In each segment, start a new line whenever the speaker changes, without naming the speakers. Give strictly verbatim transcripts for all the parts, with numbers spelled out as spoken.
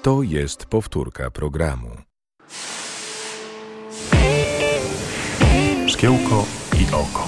To jest powtórka programu. Szkiełko i oko.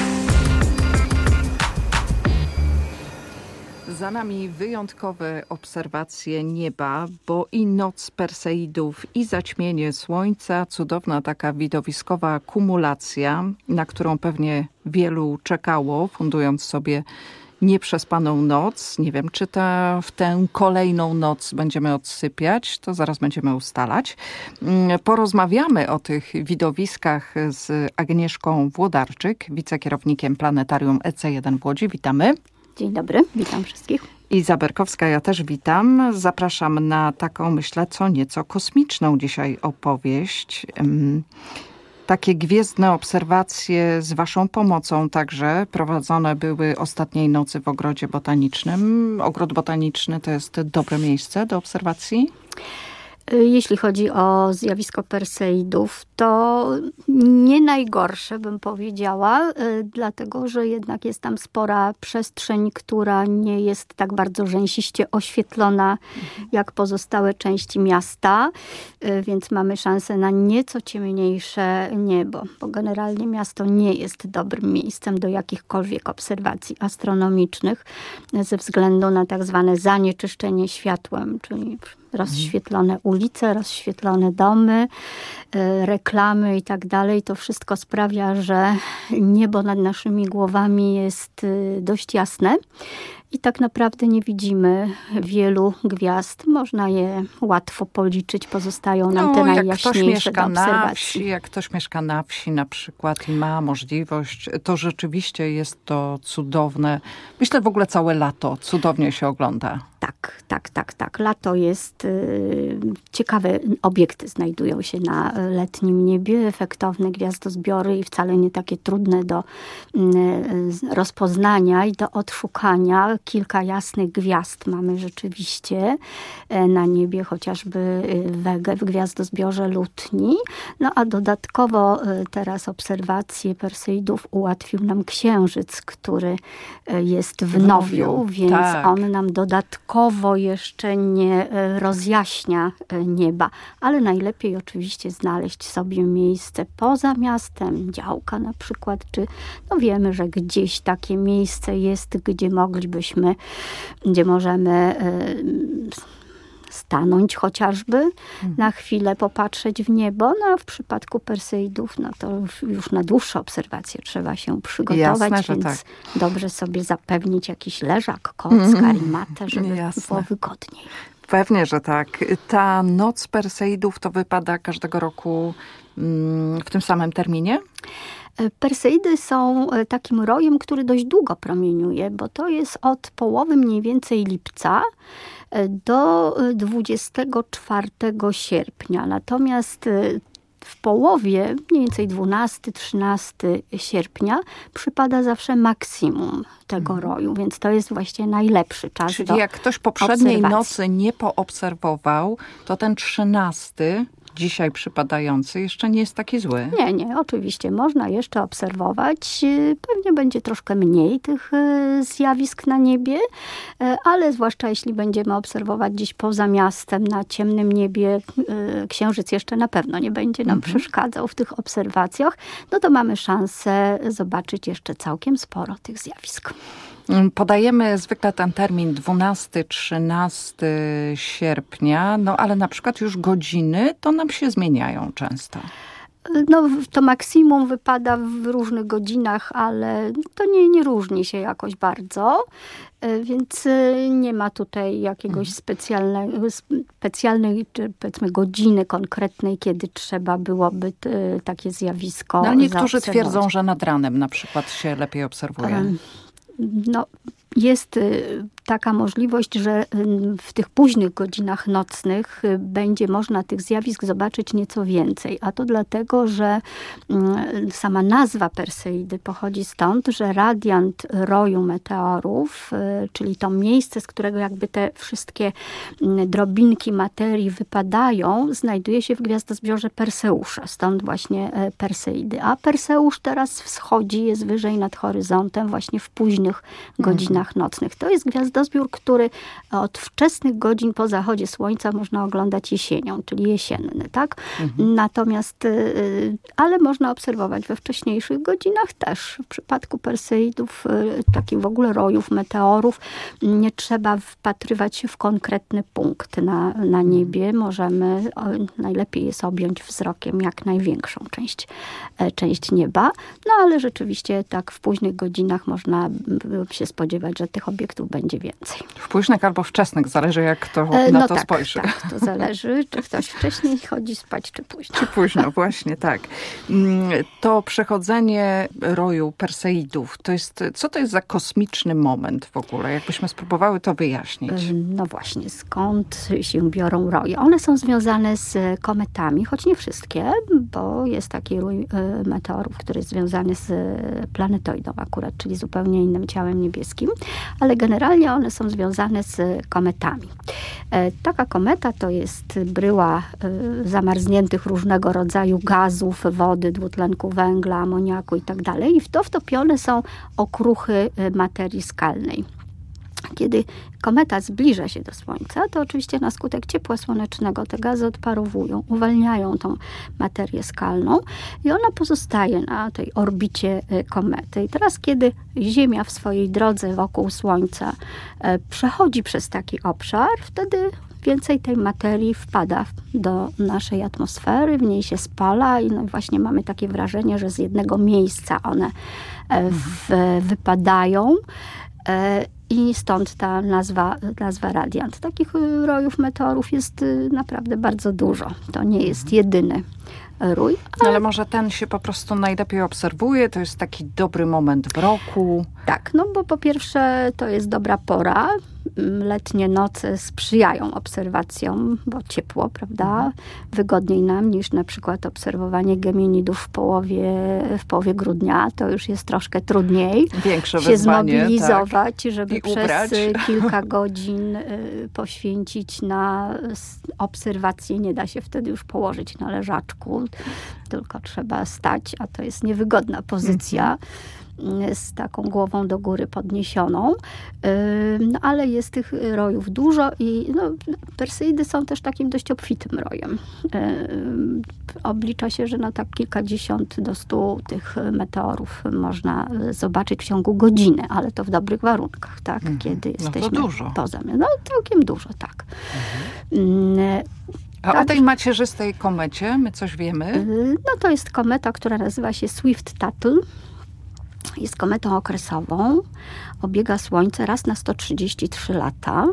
Za nami wyjątkowe obserwacje nieba, bo i noc Perseidów, i zaćmienie słońca, cudowna taka widowiskowa kumulacja, na którą pewnie wielu czekało, fundując sobie nieprzespaną noc. Nie wiem, czy ta, w tę kolejną noc będziemy odsypiać, to zaraz będziemy ustalać. Porozmawiamy o tych widowiskach z Agnieszką Włodarczyk, wicekierownikiem Planetarium E C jeden w Łodzi. Witamy.
Dzień dobry, witam wszystkich.
Iza Berkowska, ja też witam. Zapraszam na taką, myślę, co nieco kosmiczną dzisiaj opowieść. Takie gwiezdne obserwacje z waszą pomocą także prowadzone były ostatniej nocy w Ogrodzie Botanicznym. Ogród Botaniczny to jest dobre miejsce do obserwacji?
Jeśli chodzi o zjawisko Perseidów, to nie najgorsze, bym powiedziała, dlatego że jednak jest tam spora przestrzeń, która nie jest tak bardzo rzęsiście oświetlona jak pozostałe części miasta, więc mamy szansę na nieco ciemniejsze niebo, bo generalnie miasto nie jest dobrym miejscem do jakichkolwiek obserwacji astronomicznych ze względu na tak zwane zanieczyszczenie światłem, czyli rozświetlone ulice, rozświetlone domy, reklamy i tak dalej. To wszystko sprawia, że niebo nad naszymi głowami jest dość jasne i tak naprawdę nie widzimy wielu gwiazd. Można je łatwo policzyć, pozostają nam no, te najjaśniejsze do obserwacji.
Na wsi, jak ktoś mieszka na wsi na przykład i ma możliwość, to rzeczywiście jest to cudowne. Myślę w ogóle całe lato cudownie się ogląda.
Tak, tak, tak, tak. Lato jest y, ciekawe obiekty znajdują się na letnim niebie, efektowne gwiazdozbiory i wcale nie takie trudne do y, rozpoznania i do odszukania. Kilka jasnych gwiazd mamy rzeczywiście y, na niebie, chociażby Wegę w gwiazdozbiorze Lutni. No a dodatkowo y, teraz obserwacje Perseidów ułatwił nam Księżyc, który y, jest w Nowiu, więc tak. On nam dodatkowo jeszcze nie rozjaśnia nieba, ale najlepiej oczywiście znaleźć sobie miejsce poza miastem, działka na przykład, czy no wiemy, że gdzieś takie miejsce jest, gdzie moglibyśmy, gdzie możemy stanąć chociażby, hmm. na chwilę popatrzeć w niebo. No a w przypadku Perseidów, no to już, już na dłuższe obserwacje trzeba się przygotować, Jasne, więc tak. dobrze sobie zapewnić jakiś leżak, koc, hmm. karimatę, żeby Jasne. było wygodniej.
Pewnie, że tak. Ta noc Perseidów to wypada każdego roku mm, w tym samym terminie?
Perseidy są takim rojem, który dość długo promieniuje, bo to jest od połowy mniej więcej lipca do dwudziestego czwartego sierpnia. Natomiast w połowie, mniej więcej dwunastego trzynastego sierpnia, przypada zawsze maksimum tego roju, więc to jest właśnie najlepszy czas.
Czyli
do
jak ktoś poprzedniej
obserwacji.
nocy nie poobserwował, to ten trzynasty dzisiaj przypadający jeszcze nie jest taki zły.
Nie, nie, oczywiście można jeszcze obserwować. Pewnie będzie troszkę mniej tych zjawisk na niebie, ale zwłaszcza jeśli będziemy obserwować gdzieś poza miastem, na ciemnym niebie, Księżyc jeszcze na pewno nie będzie nam mhm. przeszkadzał w tych obserwacjach, no to mamy szansę zobaczyć jeszcze całkiem sporo tych zjawisk.
Podajemy zwykle ten termin dwunastego trzynastego sierpnia, no ale na przykład już godziny to nam się zmieniają często.
No, to maksimum wypada w różnych godzinach, ale to nie, nie różni się jakoś bardzo, więc nie ma tutaj jakiegoś mhm. specjalnego, specjalnej, czy powiedzmy godziny konkretnej, kiedy trzeba byłoby takie zjawisko
No, niektórzy twierdzą, że nad ranem na przykład się lepiej obserwuje. Um.
No, jest taka możliwość, że w tych późnych godzinach nocnych będzie można tych zjawisk zobaczyć nieco więcej. A to dlatego, że sama nazwa Perseidy pochodzi stąd, że radiant roju meteorów, czyli to miejsce, z którego jakby te wszystkie drobinki materii wypadają, znajduje się w gwiazdozbiorze Perseusza. Stąd właśnie Perseidy. A Perseusz teraz wschodzi, jest wyżej nad horyzontem właśnie w późnych godzinach nocnych. To jest gwiazda rozbiór, który od wczesnych godzin po zachodzie słońca można oglądać jesienią, czyli jesienny, tak? Mhm. Natomiast, ale można obserwować we wcześniejszych godzinach też. W przypadku Perseidów, takich w ogóle rojów, meteorów, nie trzeba wpatrywać się w konkretny punkt na, na niebie. Możemy, najlepiej jest objąć wzrokiem jak największą część, część nieba. No ale rzeczywiście tak w późnych godzinach można się spodziewać, że tych obiektów będzie więcej.
W późnych albo wczesnych, zależy jak kto
no
na to
tak,
spojrzy.
Tak, to zależy, czy ktoś wcześniej chodzi spać, czy późno.
Czy późno, właśnie tak. To przechodzenie roju Perseidów, to jest, co to jest za kosmiczny moment w ogóle? Jakbyśmy spróbowały to wyjaśnić.
No właśnie, skąd się biorą roje? One są związane z kometami, choć nie wszystkie, bo jest taki rój meteorów, który jest związany z planetoidą akurat, czyli zupełnie innym ciałem niebieskim, ale generalnie one są związane z kometami. Taka kometa to jest bryła zamarzniętych różnego rodzaju gazów, wody, dwutlenku węgla, amoniaku i tak dalej. I w to wtopione są okruchy materii skalnej. Kiedy kometa zbliża się do Słońca, to oczywiście na skutek ciepła słonecznego te gazy odparowują, uwalniają tą materię skalną i ona pozostaje na tej orbicie komety. I teraz, kiedy Ziemia w swojej drodze wokół Słońca przechodzi przez taki obszar, wtedy więcej tej materii wpada do naszej atmosfery, w niej się spala i no właśnie mamy takie wrażenie, że z jednego miejsca one w, wypadają. I stąd ta nazwa, nazwa radiant. Takich rojów meteorów jest naprawdę bardzo dużo. To nie jest jedyny rój.
Ale... ale może ten się po prostu najlepiej obserwuje, to jest taki dobry moment w roku.
Tak, no bo po pierwsze to jest dobra pora. Letnie noce sprzyjają obserwacjom, bo ciepło, prawda? Mhm. Wygodniej nam niż na przykład obserwowanie geminidów w połowie, w połowie grudnia. To już jest troszkę trudniej.
Większe
się
wyzwanie,
zmobilizować, tak. żeby
I
przez
ubrać.
kilka godzin poświęcić na obserwację. Nie da się wtedy już położyć na leżaczku, tylko trzeba stać, a to jest niewygodna pozycja. Mhm. z taką głową do góry podniesioną, no, ale jest tych rojów dużo i no, Perseidy są też takim dość obfitym rojem. Oblicza się, że na tak kilkadziesiąt do stu tych meteorów można zobaczyć w ciągu godziny, ale to w dobrych warunkach, tak? Mhm. Kiedy jesteśmy
no to dużo.
poza mnie. No całkiem dużo, tak. Mhm.
A tak. O tej macierzystej komecie my coś wiemy?
No to jest kometa, która nazywa się Swift-Tuttle. Jest kometą okresową. Obiega Słońce raz na sto trzydzieści trzy lata.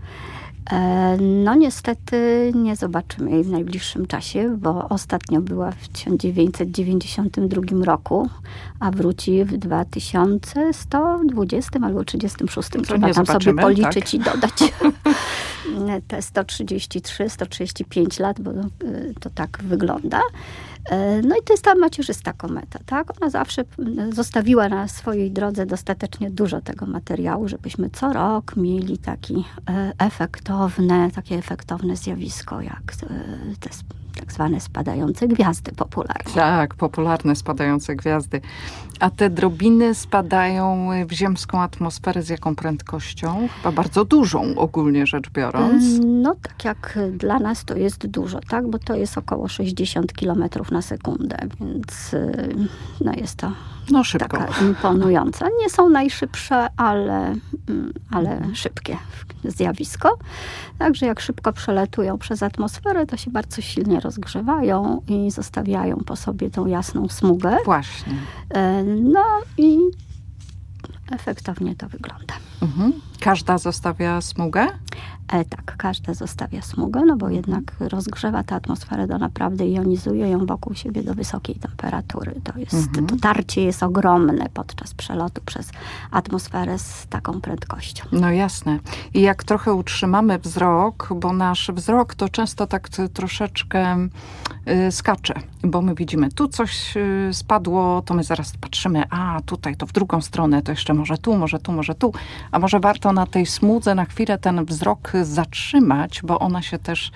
No niestety nie zobaczymy jej w najbliższym czasie, bo ostatnio była w tysiąc dziewięćset dziewięćdziesiątym drugim roku, a wróci w dwa tysiące sto dwudziestym albo trzydziestym szóstym. Trzeba tam sobie policzyć tak. i dodać te sto trzydzieści trzy, sto trzydzieści pięć lat, bo to tak wygląda. No i to jest ta macierzysta kometa, tak? Ona zawsze zostawiła na swojej drodze dostatecznie dużo tego materiału, żebyśmy co rok mieli taki efektowne, takie efektowne zjawisko, jak te tak zwane spadające gwiazdy popularne.
Tak, popularne spadające gwiazdy. A te drobiny spadają w ziemską atmosferę z jaką prędkością? Chyba bardzo dużą, ogólnie rzecz biorąc.
No tak jak dla nas to jest dużo, tak? Bo to jest około sześćdziesiąt kilometrów na sekundę, więc no jest to
no, szybko.
taka imponująca. Nie są najszybsze, ale, ale szybkie zjawisko. Także jak szybko przelatują przez atmosferę, to się bardzo silnie rozgrzewają i zostawiają po sobie tą jasną smugę.
Właśnie.
No i efektownie to wygląda.
Mhm. Każda zostawia smugę?
E, tak, każda zostawia smugę, no bo jednak rozgrzewa tę atmosferę do naprawdę jonizuje ją wokół siebie do wysokiej temperatury. To jest, mhm. to tarcie jest ogromne podczas przelotu przez atmosferę z taką prędkością.
No jasne. I jak trochę utrzymamy wzrok, bo nasz wzrok to często tak troszeczkę y, skacze, bo my widzimy, tu coś y, spadło, to my zaraz patrzymy, a tutaj to w drugą stronę, to jeszcze może tu, może tu, może tu, a może warto na tej smudze na chwilę ten wzrok zatrzymać, bo ona się też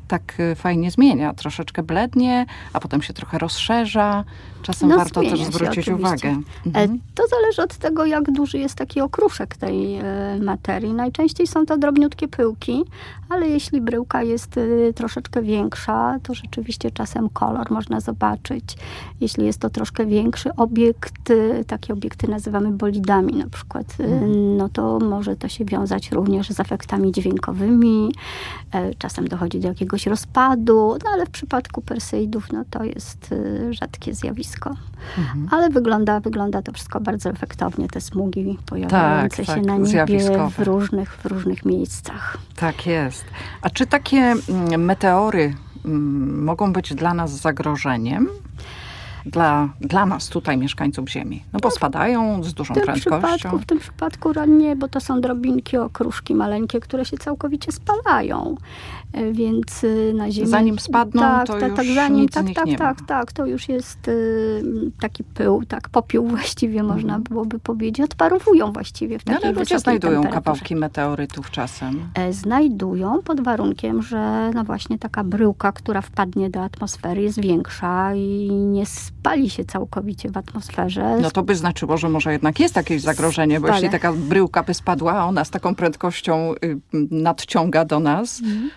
tak fajnie zmienia. Troszeczkę blednie, a potem się trochę rozszerza. Czasem
no,
warto też zwrócić
oczywiście.
uwagę. Mhm.
To zależy od tego, jak duży jest taki okruszek tej materii. Najczęściej są to drobniutkie pyłki, ale jeśli bryłka jest troszeczkę większa, to rzeczywiście czasem kolor można zobaczyć. Jeśli jest to troszkę większy obiekt, takie obiekty nazywamy bolidami na przykład, mhm. no to może to się wiązać również z efektami dźwiękowymi. Czasem dochodzi do jakiegoś rozpadu, no ale w przypadku perseidów no to jest rzadkie zjawisko. Mhm. Ale wygląda, wygląda to wszystko bardzo efektownie, te smugi pojawiające tak, się tak, na niebie w różnych, w różnych miejscach.
Tak jest. A czy takie meteory m, mogą być dla nas zagrożeniem? Dla, dla nas tutaj, mieszkańców Ziemi. No bo spadają z dużą
w tym
prędkością.
Przypadku, w tym przypadku nie, bo to są drobinki, okruszki maleńkie, które się całkowicie spalają. Więc na Ziemi...
Zanim spadną,
tak,
to
tak,
już
tak, zanim,
nic
tak,
z nich
tak,
nie
tak,
ma.
tak, to już jest y, taki pył, tak, popiół właściwie mhm. można byłoby powiedzieć. Odparowują właściwie w takiej
no, ale ludzie znajdują
temperaturze.
Kawałki meteorytów czasem.
E, znajdują pod warunkiem, że no właśnie taka bryłka, która wpadnie do atmosfery jest większa i nie spali się całkowicie w atmosferze.
No to by znaczyło, że może jednak jest jakieś zagrożenie, bo
Spale.
jeśli taka bryłka by spadła, a ona z taką prędkością y, nadciąga do nas. Mhm.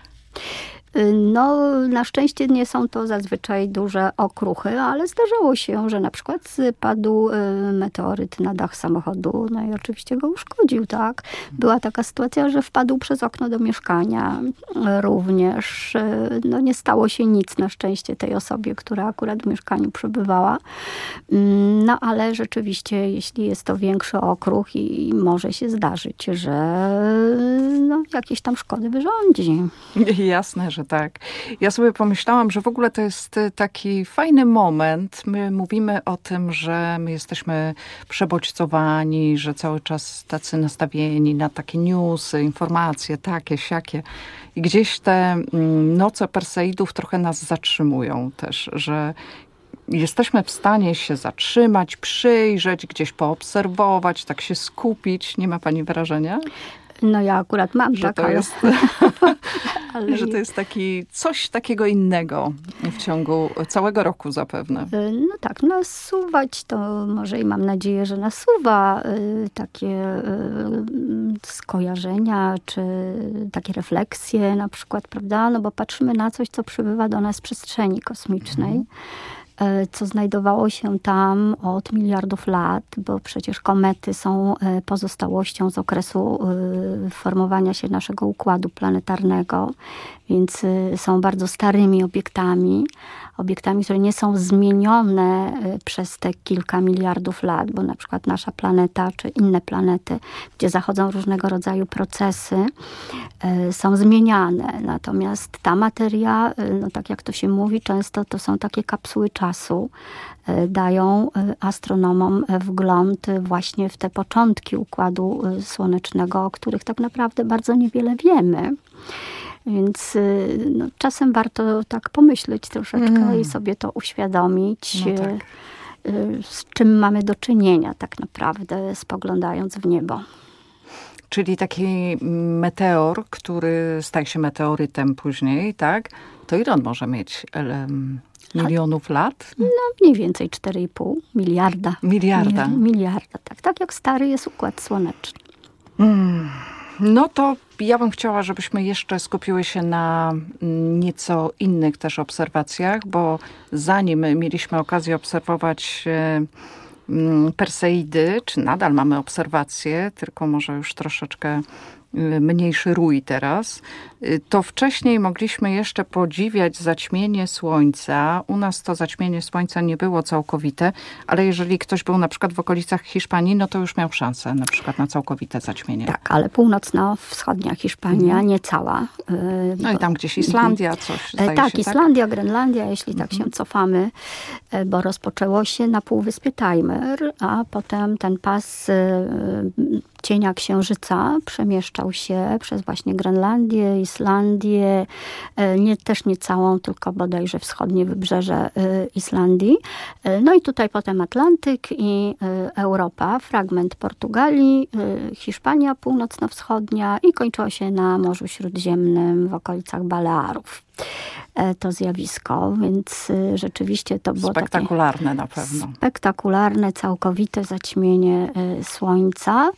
No, na szczęście nie są to zazwyczaj duże okruchy, ale zdarzało się, że na przykład spadł meteoryt na dach samochodu, no i oczywiście go uszkodził, tak. Była taka sytuacja, że wpadł przez okno do mieszkania również. No, nie stało się nic na szczęście tej osobie, która akurat w mieszkaniu przebywała. No, ale rzeczywiście, jeśli jest to większy okruch i może się zdarzyć, że no, jakieś tam szkody wyrządzi.
Jasne, że tak. Ja sobie pomyślałam, że w ogóle to jest taki fajny moment. My mówimy o tym, że my jesteśmy przebodźcowani, że cały czas tacy nastawieni na takie newsy, informacje, takie, siakie. I gdzieś te noce Perseidów trochę nas zatrzymują też, że jesteśmy w stanie się zatrzymać, przyjrzeć, gdzieś poobserwować, tak się skupić. Nie ma pani wrażenia?
No ja akurat mam,
że
tak,
to
ale...
jest, ale że to jest taki, coś takiego innego w ciągu całego roku zapewne.
No tak, nasuwać to może i mam nadzieję, że nasuwa takie skojarzenia, czy takie refleksje na przykład, prawda? No bo patrzymy na coś, co przybywa do nas z przestrzeni kosmicznej. Mhm. Co znajdowało się tam od miliardów lat, bo przecież komety są pozostałością z okresu formowania się naszego układu planetarnego, więc są bardzo starymi obiektami, obiektami, które nie są zmienione przez te kilka miliardów lat, bo na przykład nasza planeta czy inne planety, gdzie zachodzą różnego rodzaju procesy, są zmieniane. Natomiast ta materia, no tak jak to się mówi, często to są takie kapsuły czasu, dają astronomom wgląd właśnie w te początki Układu Słonecznego, o których tak naprawdę bardzo niewiele wiemy. Więc no, czasem warto tak pomyśleć troszeczkę mm. i sobie to uświadomić, no tak. z czym mamy do czynienia tak naprawdę, spoglądając w niebo.
Czyli taki meteor, który staje się meteorytem później, tak? To ile on może mieć? Um, milionów lat?
No mniej więcej cztery i pół miliarda.
Miliarda.
Mil, miliarda, tak. Tak jak stary jest Układ Słoneczny.
Mm. No to ja bym chciała, żebyśmy jeszcze skupiły się na nieco innych też obserwacjach, bo zanim mieliśmy okazję obserwować Perseidy, czy nadal mamy obserwacje, tylko może już troszeczkę mniejszy rój teraz, to wcześniej mogliśmy jeszcze podziwiać zaćmienie słońca. U nas to zaćmienie słońca nie było całkowite, ale jeżeli ktoś był na przykład w okolicach Hiszpanii, no to już miał szansę na przykład na całkowite zaćmienie.
Tak, ale północno-wschodnia Hiszpania, mhm. nie cała.
No i tam gdzieś Islandia, coś zdaje
Tak,
się,
Islandia, tak? Grenlandia, jeśli tak
mhm.
się cofamy, bo rozpoczęło się na półwyspie Tajmer, a potem ten pas cienia Księżyca przemieszczał się przez właśnie Grenlandię, Islandię, nie, też nie całą, tylko bodajże wschodnie wybrzeże Islandii. No i tutaj potem Atlantyk i Europa, fragment Portugalii, Hiszpania północno-wschodnia i kończyło się na Morzu Śródziemnym w okolicach Balearów. to zjawisko, więc rzeczywiście to było
spektakularne
takie
na pewno.
Spektakularne, całkowite zaćmienie Słońca.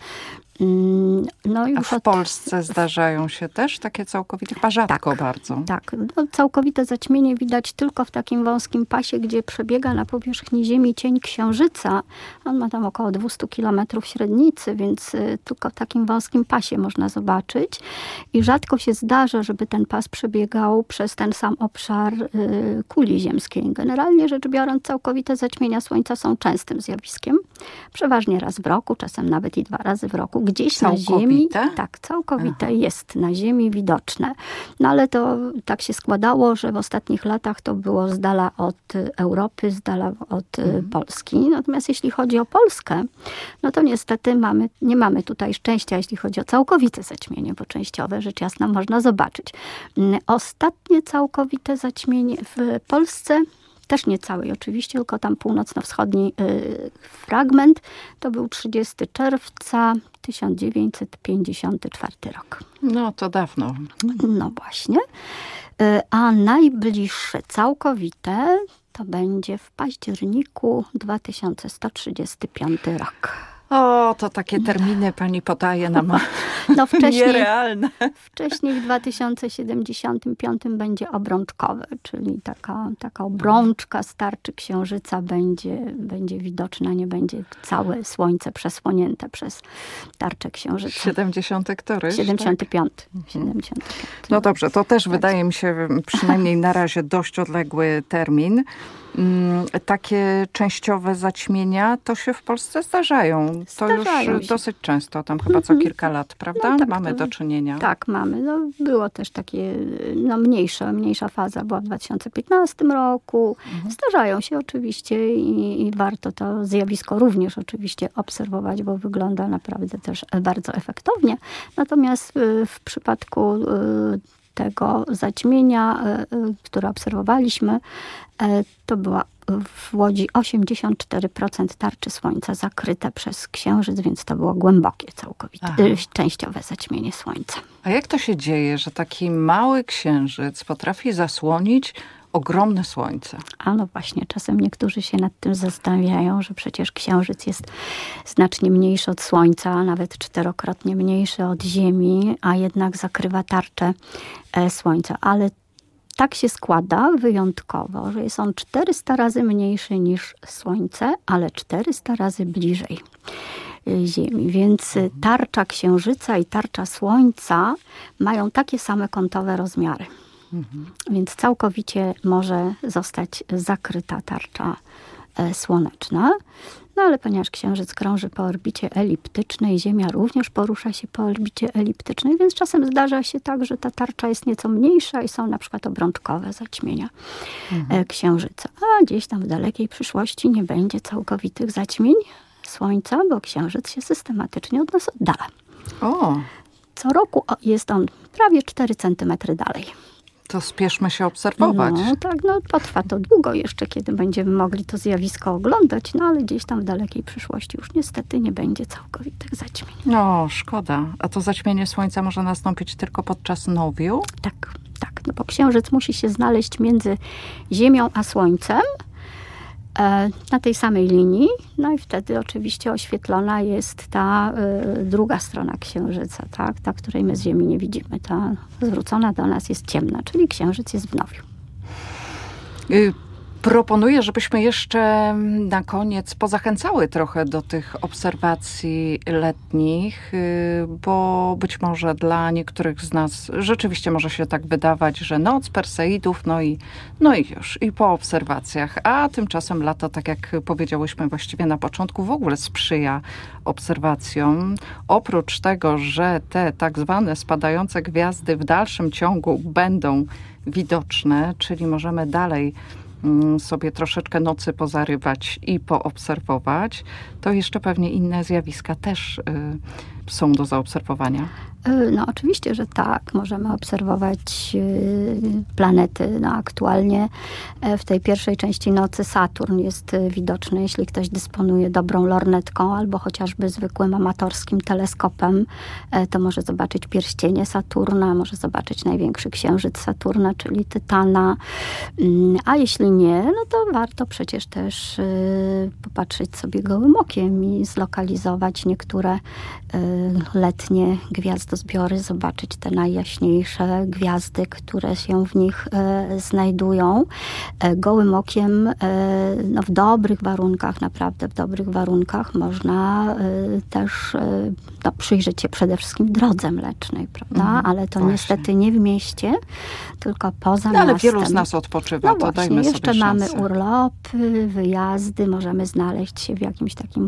No
A w
od...
Polsce zdarzają się też takie całkowite, chyba rzadko
tak,
bardzo.
Tak, no, całkowite zaćmienie widać tylko w takim wąskim pasie, gdzie przebiega na powierzchni Ziemi cień Księżyca. On ma tam około dwieście kilometrów średnicy, więc y, tylko w takim wąskim pasie można zobaczyć. I rzadko się zdarza, żeby ten pas przebiegał przez ten sam obszar y, kuli ziemskiej. Generalnie rzecz biorąc, całkowite zaćmienia Słońca są częstym zjawiskiem. Przeważnie raz w roku, czasem nawet i dwa razy w roku. Gdzieś
całkowite?
na Ziemi, tak, całkowite Aha. jest na Ziemi widoczne. No ale to tak się składało, że w ostatnich latach to było z dala od Europy, z dala od mhm. Polski. Natomiast jeśli chodzi o Polskę, no to niestety mamy, nie mamy tutaj szczęścia, jeśli chodzi o całkowite zaćmienie, bo częściowe rzecz jasna można zobaczyć. Ostatnie całkowite zaćmienie w Polsce, też nie całej oczywiście, tylko tam północno-wschodni y, fragment. To był trzydziestego czerwca tysiąc dziewięćset pięćdziesiąty czwarty rok.
No to dawno.
No właśnie. Y, a najbliższe całkowite to będzie w październiku dwa tysiące sto trzydziesty piąty rok.
O, to takie terminy pani podaje nam
no wcześniej,
nierealne.
Wcześniej w dwa tysiące siedemdziesiątym piątym będzie obrączkowe, czyli taka, taka obrączka z tarczy Księżyca będzie, będzie widoczna, nie będzie całe Słońce przesłonięte przez tarczę Księżyca.
siedemdziesiąty któryś?
siedemdziesiąty piąty.
Tak?
siedemdziesiąty piąty.
No dobrze, to też tak. Wydaje mi się przynajmniej na razie dość odległy termin. Takie częściowe zaćmienia to się w Polsce zdarzają.
Zdarzają
to już
się.
Dosyć często, tam chyba co kilka lat, prawda?
No tak,
mamy
to,
do czynienia.
Tak, mamy. No, było też takie no, mniejsza, mniejsza faza była w dwa tysiące piętnastym roku. Mhm. Zdarzają się oczywiście i, i warto to zjawisko również oczywiście obserwować, bo wygląda naprawdę też bardzo efektownie. Natomiast w, w przypadku tego zaćmienia, które obserwowaliśmy, to była w Łodzi osiemdziesiąt cztery procent tarczy Słońca zakryte przez Księżyc, więc to było głębokie, całkowite, Aha. częściowe zaćmienie Słońca.
A jak to się dzieje, że taki mały Księżyc potrafi zasłonić ogromne Słońce?
A no właśnie, czasem niektórzy się nad tym zastanawiają, że przecież Księżyc jest znacznie mniejszy od Słońca, a nawet czterokrotnie mniejszy od Ziemi, a jednak zakrywa tarczę e, Słońca. Ale tak się składa wyjątkowo, że jest on czterysta razy mniejszy niż Słońce, ale czterysta razy bliżej Ziemi. Więc tarcza Księżyca i tarcza Słońca mają takie same kątowe rozmiary. Mhm. Więc całkowicie może zostać zakryta tarcza słoneczna. No ale ponieważ Księżyc krąży po orbicie eliptycznej, Ziemia również porusza się po orbicie eliptycznej, więc czasem zdarza się tak, że ta tarcza jest nieco mniejsza i są na przykład obrączkowe zaćmienia mhm. Księżyca. A gdzieś tam w dalekiej przyszłości nie będzie całkowitych zaćmień Słońca, bo Księżyc się systematycznie od nas oddala.
O.
Co roku jest on prawie cztery centymetry dalej.
To spieszmy się obserwować.
No tak, no potrwa to długo jeszcze, kiedy będziemy mogli to zjawisko oglądać, no ale gdzieś tam w dalekiej przyszłości już niestety nie będzie całkowitych zaćmień.
No, szkoda. A to zaćmienie Słońca może nastąpić tylko podczas nowiu?
Tak, tak, no bo Księżyc musi się znaleźć między Ziemią a Słońcem, na tej samej linii, no i wtedy oczywiście oświetlona jest ta y, druga strona Księżyca, tak? Ta, której my z Ziemi nie widzimy. Ta zwrócona do nas jest ciemna, czyli Księżyc jest w nowiu.
Y Proponuję, żebyśmy jeszcze na koniec pozachęcały trochę do tych obserwacji letnich, bo być może dla niektórych z nas rzeczywiście może się tak wydawać, że noc Perseidów, no i, no i już, i po obserwacjach. A tymczasem lato, tak jak powiedziałyśmy właściwie na początku, w ogóle sprzyja obserwacjom. Oprócz tego, że te tak zwane spadające gwiazdy w dalszym ciągu będą widoczne, czyli możemy dalej sobie troszeczkę nocy pozarywać i poobserwować, to jeszcze pewnie inne zjawiska też są do zaobserwowania?
No oczywiście, że tak. Możemy obserwować planety. No, aktualnie w tej pierwszej części nocy Saturn jest widoczny. Jeśli ktoś dysponuje dobrą lornetką albo chociażby zwykłym amatorskim teleskopem, to może zobaczyć pierścienie Saturna, może zobaczyć największy księżyc Saturna, czyli Tytana. A jeśli nie, no to warto przecież też popatrzeć sobie gołym okiem i zlokalizować niektóre letnie gwiazdozbiory, zobaczyć te najjaśniejsze gwiazdy, które się w nich e, znajdują. E, gołym okiem, e, no w dobrych warunkach, naprawdę w dobrych warunkach można e, też e, no, przyjrzeć się przede wszystkim drodze mlecznej, prawda? Mm, Ale to właśnie. Niestety nie w mieście, tylko poza
no, ale
miastem.
wielu z nas odpoczywa,
no
to
właśnie,
dajmy
jeszcze
sobie
mamy
szansę.
urlopy, wyjazdy, możemy znaleźć się w jakimś takim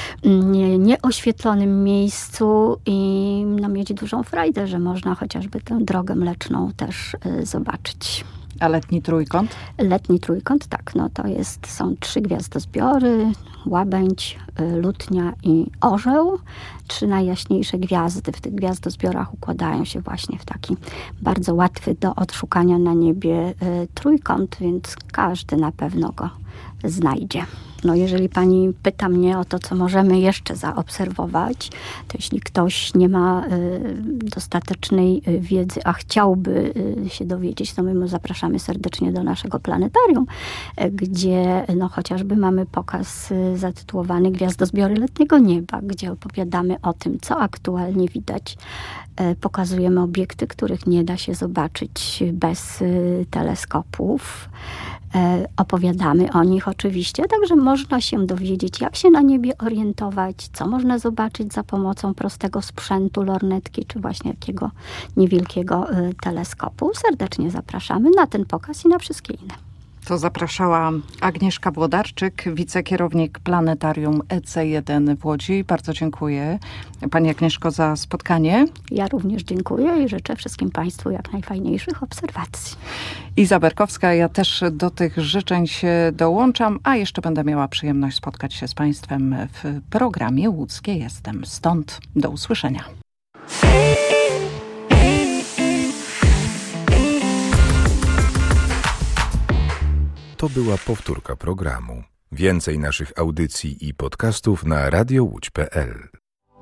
nie, nieoświetlonym miejscu i no, mieć dużą frajdę, że można chociażby tę drogę mleczną też y, zobaczyć.
A letni trójkąt?
Letni trójkąt, tak. No to jest, są trzy gwiazdozbiory, łabędź, y, lutnia i orzeł. Trzy najjaśniejsze gwiazdy w tych gwiazdozbiorach układają się właśnie w taki bardzo łatwy do odszukania na niebie y, trójkąt, więc każdy na pewno go znajdzie. No jeżeli pani pyta mnie o to, co możemy jeszcze zaobserwować, to jeśli ktoś nie ma y, dostatecznej wiedzy, a chciałby y, się dowiedzieć, to my mu zapraszamy serdecznie do naszego planetarium, y, gdzie no, chociażby mamy pokaz y, zatytułowany Gwiazdozbiory letniego nieba, gdzie opowiadamy o tym, co aktualnie widać. Y, pokazujemy obiekty, których nie da się zobaczyć bez y, teleskopów. Opowiadamy o nich oczywiście, także można się dowiedzieć, jak się na niebie orientować, co można zobaczyć za pomocą prostego sprzętu, lornetki, czy właśnie jakiego niewielkiego teleskopu. Serdecznie zapraszamy na ten pokaz i na wszystkie inne.
To zapraszała Agnieszka Włodarczyk, wicekierownik Planetarium E C jeden w Łodzi. Bardzo dziękuję pani Agnieszko za spotkanie.
Ja również dziękuję i życzę wszystkim państwu jak najfajniejszych obserwacji.
Iza Berkowska, ja też do tych życzeń się dołączam, a jeszcze będę miała przyjemność spotkać się z państwem w programie Łódzkie Jestem. Stąd do usłyszenia.
To była powtórka programu. Więcej naszych audycji i podcastów na radio łódź kropka pe el.